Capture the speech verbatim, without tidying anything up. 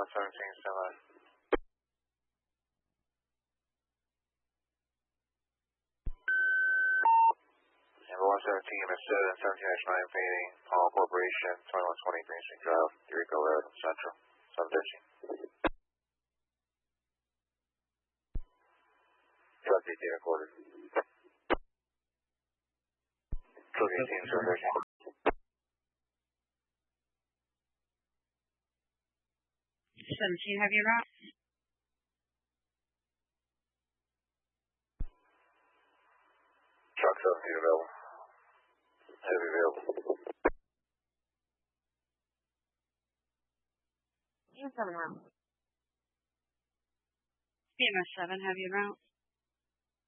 one seventeen, semi. Number one seventeen, Mercedes, seventeen dash nine painting, Paul Corporation, twenty-one twenty Green Street Drive, Eureka Road, Central, seven thirteen. Truck eighteen recorded. Truck eighteen, seven thirteen. seventeen, have you route? Truck seventeen available. Heavy available. seven route. B M S seven, have you route?